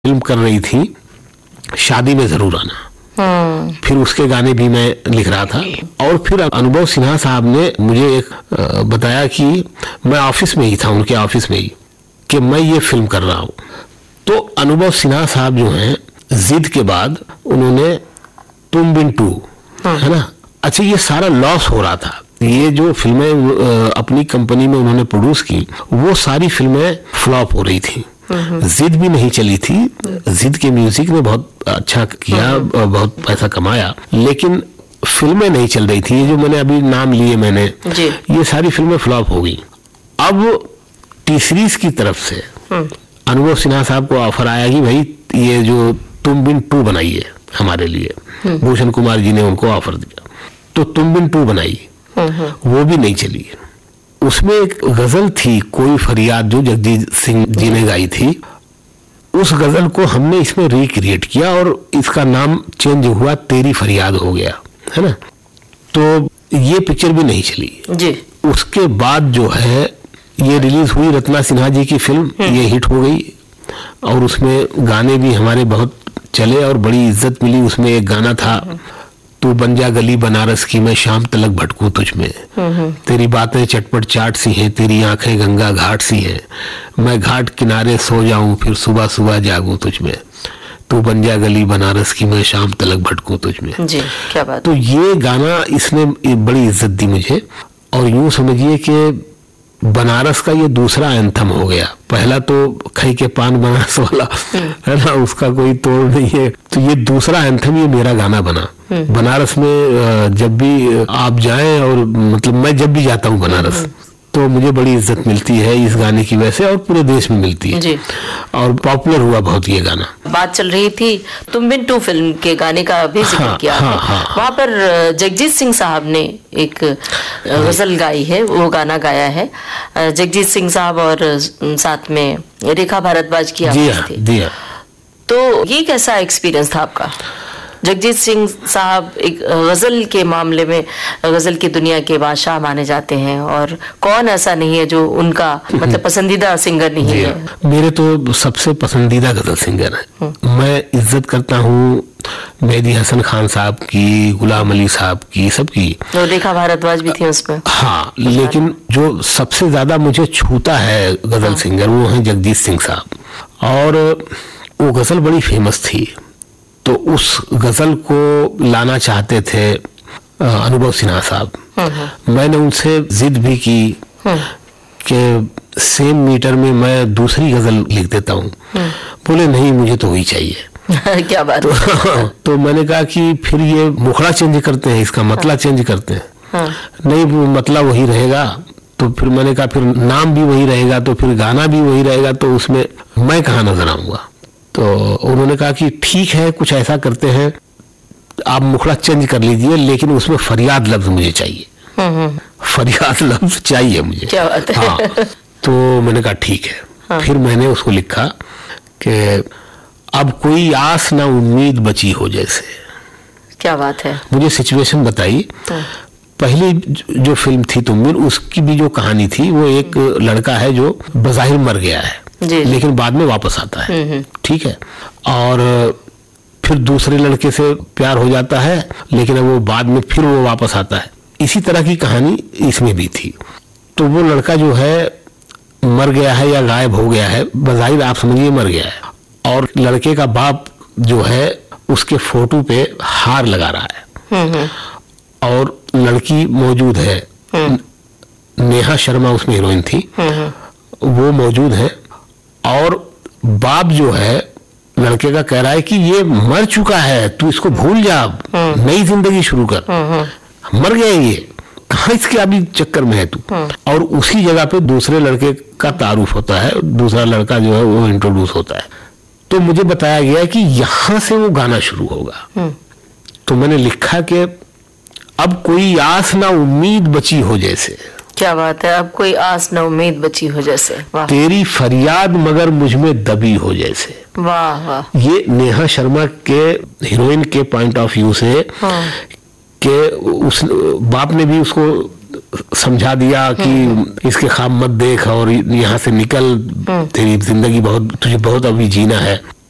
Film कर रही थी शादी में जरूर आना, फिर उसके गाने भी मैं लिख रहा था। और फिर अनुभव सिन्हा साहब ने मुझे एक बताया कि मैं ऑफिस में ही था, उनके ऑफिस में ही, कि मैं ये फिल्म कर रहा हूँ। तो अनुभव सिन्हा साहब जो हैं, जिद के बाद उन्होंने तुम बिन टू, है ना, अच्छा ये सारा लॉस हो रहा था। ये जो फिल्में अपनी कंपनी में उन्होंने प्रोड्यूस की, वो सारी फिल्में फ्लॉप हो रही थी। जिद भी नहीं चली थी, जिद के म्यूजिक ने बहुत अच्छा किया, बहुत पैसा कमाया, लेकिन फिल्में नहीं चल रही थी। ये जो मैंने अभी नाम लिए मैंने, ये सारी फिल्में फ्लॉप हो गई। अब टी सीरीज की तरफ से अनुभव सिन्हा साहब को ऑफर आया कि भाई ये जो तुम बिन टू बनाइए हमारे लिए। भूषण कुमार जी ने उनको ऑफर दिया, तो तुम बिन टू बनाई, वो भी नहीं चली। उसमें एक गजल थी कोई फरियाद, जो जगजीत सिंह जी ने गाई थी। उस गजल को हमने इसमें रिक्रिएट किया और इसका नाम चेंज हुआ, तेरी फरियाद हो गया, है ना। तो ये पिक्चर भी नहीं चली जी। उसके बाद जो है ये रिलीज हुई, रत्ना सिन्हा जी की फिल्म, ये हिट हो गई और उसमें गाने भी हमारे बहुत चले और बड़ी इज्जत मिली। उसमें एक गाना था, तू बन जा गली बनारस की, मैं शाम तलक भटकूं तुझ में, तेरी बातें चटपट चाट सी हैं, तेरी आंखें गंगा घाट सी हैं, मैं घाट किनारे सो जाऊं फिर सुबह सुबह जागूं तुझ में, तू बन जा गली बनारस की, मैं शाम तलक भटकूं तुझ में जी। क्या बात। तो ये गाना इसने बड़ी इज्जत दी मुझे। और यूं समझिए कि बनारस का ये दूसरा एंथम हो गया। पहला तो खई के पान बनारस वाला, है ना, उसका कोई तोड़ नहीं है। तो ये दूसरा एंथम ये मेरा गाना बना। बनारस में जब भी आप जाएं, और मतलब मैं जब भी जाता हूँ बनारस, तो मुझे बड़ी इज्जत मिलती है इस गाने की वजह से, और पूरे देश में मिलती है जी। और पॉपुलर हुआ बहुत ये गाना। बात चल रही थी तुम बिन टू फिल्म के गाने का भी जिक्र किया है। वहाँ पर जगजीत सिंह साहब ने एक गजल गाई है, वो गाना गाया है जगजीत सिंह साहब, और साथ में रेखा भारद्वाज की आवाज थी। तो ये कैसा एक्सपीरियंस था आपका? जगजीत सिंह साहब एक गजल के मामले में गजल की दुनिया के बादशाह माने जाते हैं, और कौन ऐसा नहीं है जो उनका मतलब पसंदीदा सिंगर नहीं है। मेरे तो सबसे पसंदीदा गजल सिंगर है। मैं इज्जत करता हूँ मेहदी हसन खान साहब की, गुलाम अली साहब की, सबकी। तो रेखा भारद्वाज भी थी उसमें। हाँ, लेकिन जो सबसे ज्यादा मुझे छूता है गजल सिंगर, वो है जगजीत सिंह साहब। और वो गजल बड़ी फेमस थी, तो उस गजल को लाना चाहते थे अनुभव सिन्हा साहब। मैंने उनसे जिद भी की कि सेम मीटर में मैं दूसरी गजल लिख देता हूँ। बोले नहीं, मुझे तो वही चाहिए। क्या बात। तो मैंने कहा कि फिर ये मुखड़ा चेंज करते हैं, इसका मतलब चेंज करते हैं। नहीं, मतलब वही रहेगा। तो फिर मैंने कहा फिर नाम भी वही रहेगा, तो फिर गाना भी वही रहेगा, तो उसमें मैं कहाँ नजर आऊंगा। तो उन्होंने कहा कि ठीक है, कुछ ऐसा करते हैं, आप मुखड़ा चेंज कर लीजिए, लेकिन उसमें फरियाद लफ्ज मुझे चाहिए। फरियाद लफ्ज चाहिए मुझे। क्या बात है। हाँ, तो मैंने कहा ठीक है। फिर मैंने उसको लिखा कि अब कोई आस ना उम्मीद बची हो जैसे। क्या बात है। मुझे सिचुएशन बताई। पहली जो फिल्म थी तुम बिन, उसकी भी जो कहानी थी, वो एक लड़का है जो बज़ाहिर मर गया है, लेकिन बाद में वापस आता है, ठीक है। और फिर दूसरे लड़के से प्यार हो जाता है, लेकिन अब वो बाद में फिर वो वापस आता है। इसी तरह की कहानी इसमें भी थी। तो वो लड़का जो है मर गया है या गायब हो गया है, बज़ाहिर आप समझिए मर गया है, और लड़के का बाप जो है उसके फोटो पे हार लगा रहा है, और लड़की मौजूद है, नेहा शर्मा उसमें हीरोइन थी, वो मौजूद है। और बाप जो है लड़के का कह रहा है कि ये मर चुका है, तू इसको भूल जा, नई जिंदगी शुरू कर, मर गया ये, कहाँ इसके अभी चक्कर में है तू। और उसी जगह पे दूसरे लड़के का तारुफ होता है, दूसरा लड़का जो है वो इंट्रोड्यूस होता है। तो मुझे बताया गया कि यहां से वो गाना शुरू होगा। तो मैंने लिखा कि अब कोई आस ना उम्मीद बची हो जैसे। क्या बात है। अब कोई आस न उम्मीद बची हो जैसे। वाह। तेरी फरियाद मगर मुझ में दबी हो जैसे। वाह वाह। ये नेहा शर्मा के हीरोइन के पॉइंट ऑफ व्यू से कि उस बाप ने भी उसको समझा दिया कि इसके ख्वाब मत देख और यहाँ से निकल, तेरी जिंदगी बहुत, तुझे बहुत अभी जीना है।